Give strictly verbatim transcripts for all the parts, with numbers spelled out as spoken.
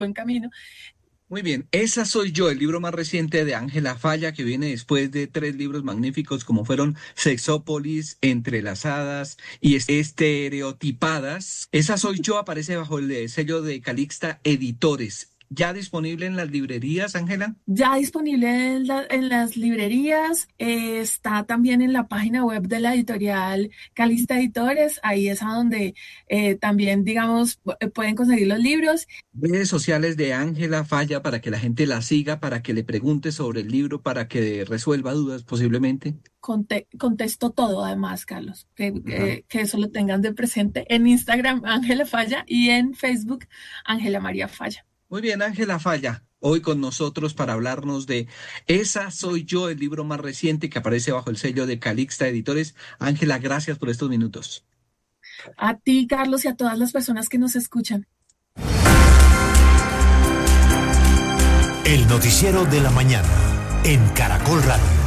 buen camino. Muy bien, Esa soy yo, el libro más reciente de Ángela Falla, que viene después de tres libros magníficos como fueron Sexópolis, Entrelazadas y Estereotipadas. Esa soy yo aparece bajo el sello de Calixta Editores. ¿Ya disponible en las librerías, Ángela? Ya disponible en, la, en las librerías, eh, está también en la página web de la editorial Calixta Editores, ahí es a donde eh, también, digamos, pueden conseguir los libros. Redes sociales de Ángela Falla para que la gente la siga, para que le pregunte sobre el libro, para que resuelva dudas posiblemente. Conte- contesto todo además, Carlos, que, que, que eso lo tengan de presente en Instagram, Ángela Falla, y en Facebook, Ángela María Falla. Muy bien, Ángela Falla, hoy con nosotros para hablarnos de Esa soy yo, el libro más reciente que aparece bajo el sello de Calixta Editores. Ángela, gracias por estos minutos. A ti, Carlos, y a todas las personas que nos escuchan. El noticiero de la mañana en Caracol Radio.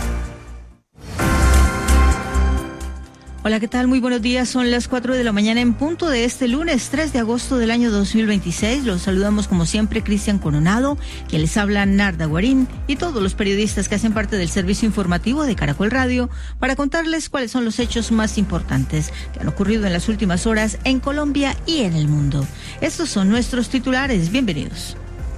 Hola, ¿qué tal? Muy buenos días. Son las cuatro de la mañana en punto de este lunes tres de agosto del año dos mil veintiséis. Los saludamos como siempre Cristian Coronado, quien les habla Narda Guarín y todos los periodistas que hacen parte del servicio informativo de Caracol Radio para contarles cuáles son los hechos más importantes que han ocurrido en las últimas horas en Colombia y en el mundo. Estos son nuestros titulares. Bienvenidos.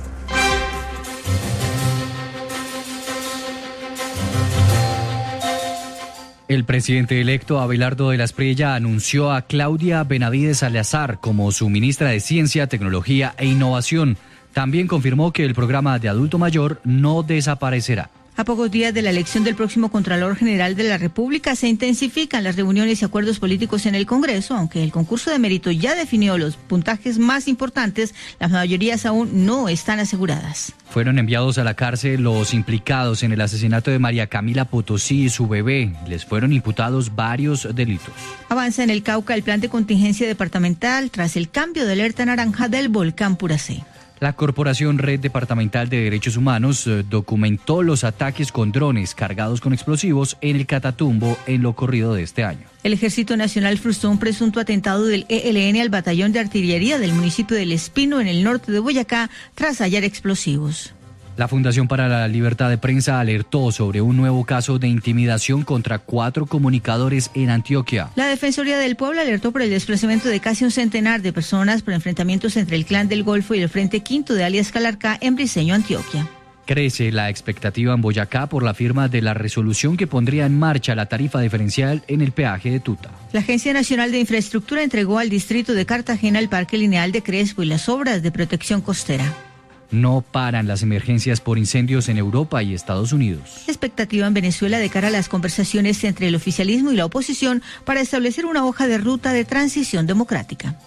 El presidente electo Abelardo de la Espriella anunció a Claudia Benavides Salazar como su ministra de Ciencia, Tecnología e Innovación. También confirmó que el programa de adulto mayor no desaparecerá. A pocos días de la elección del próximo Contralor General de la República, se intensifican las reuniones y acuerdos políticos en el Congreso. Aunque el concurso de mérito ya definió los puntajes más importantes, las mayorías aún no están aseguradas. Fueron enviados a la cárcel los implicados en el asesinato de María Camila Potosí y su bebé. Les fueron imputados varios delitos. Avanza en el Cauca el plan de contingencia departamental tras el cambio de alerta naranja del volcán Puracé. La Corporación Red Departamental de Derechos Humanos eh, documentó los ataques con drones cargados con explosivos en el Catatumbo en lo corrido de este año. El Ejército Nacional frustró un presunto atentado del E L N al batallón de artillería del municipio del Espino en el norte de Boyacá tras hallar explosivos. La Fundación para la Libertad de Prensa alertó sobre un nuevo caso de intimidación contra cuatro comunicadores en Antioquia. La Defensoría del Pueblo alertó por el desplazamiento de casi un centenar de personas por enfrentamientos entre el Clan del Golfo y el Frente Quinto de alias Calarcá en Briceño, Antioquia. Crece la expectativa en Boyacá por la firma de la resolución que pondría en marcha la tarifa diferencial en el peaje de Tuta. La Agencia Nacional de Infraestructura entregó al distrito de Cartagena el Parque Lineal de Crespo y las obras de protección costera. No paran las emergencias por incendios en Europa y Estados Unidos. Expectativa en Venezuela de cara a las conversaciones entre el oficialismo y la oposición para establecer una hoja de ruta de transición democrática.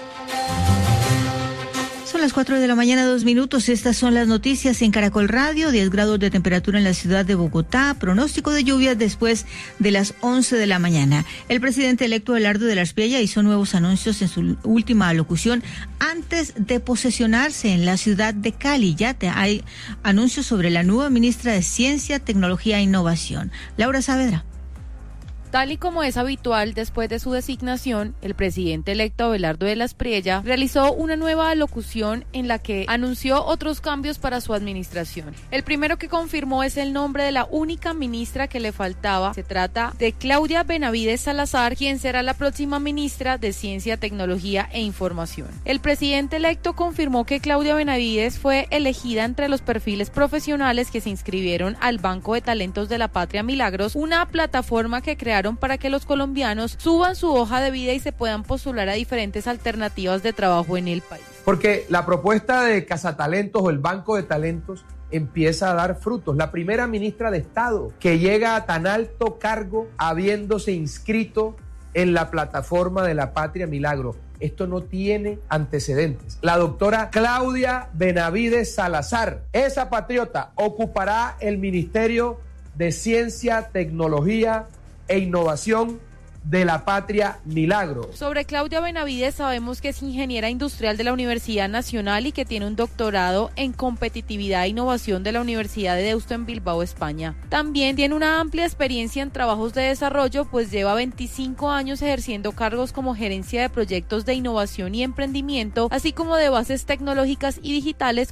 Son las cuatro de la mañana, dos minutos. Estas son las noticias en Caracol Radio. diez grados de temperatura en la ciudad de Bogotá. Pronóstico de lluvias después de las once de la mañana. El presidente electo Abelardo de la Espriella hizo nuevos anuncios en su última alocución antes de posesionarse en la ciudad de Cali. Ya te hay anuncios sobre la nueva ministra de Ciencia, Tecnología e Innovación, Laura Saavedra. Tal y como es habitual después de su designación, el presidente electo Abelardo de la Espriella realizó una nueva alocución en la que anunció otros cambios para su administración. El primero que confirmó es el nombre de la única ministra que le faltaba. Se trata de Claudia Benavides Salazar, quien será la próxima ministra de Ciencia, Tecnología e Información. El presidente electo confirmó que Claudia Benavides fue elegida entre los perfiles profesionales que se inscribieron al Banco de Talentos de la Patria Milagros, una plataforma que crearon para que los colombianos suban su hoja de vida y se puedan postular a diferentes alternativas de trabajo en el país. Porque la propuesta de Cazatalentos o el Banco de Talentos empieza a dar frutos. La primera ministra de Estado que llega a tan alto cargo habiéndose inscrito en la plataforma de la Patria Milagro. Esto no tiene antecedentes. La doctora Claudia Benavides Salazar, esa patriota, ocupará el Ministerio de Ciencia, Tecnología e Innovación de la patria Milagro. Sobre Claudia Benavides sabemos que es ingeniera industrial de la Universidad Nacional y que tiene un doctorado en competitividad e innovación de la Universidad de Deusto en Bilbao, España. También tiene una amplia experiencia en trabajos de desarrollo, pues lleva veinticinco años ejerciendo cargos como gerencia de proyectos de innovación y emprendimiento, así como de bases tecnológicas y digitales